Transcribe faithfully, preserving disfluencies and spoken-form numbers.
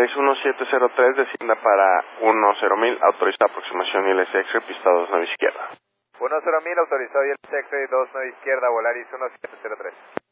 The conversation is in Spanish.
Volaris uno siete cero tres, descienda para uno cero mil, autorizada aproximación I L S X-ray, pista dos nueve izquierda. uno cero mil, autorizado I L S X-ray dos nueve izquierda, Volaris uno siete cero tres.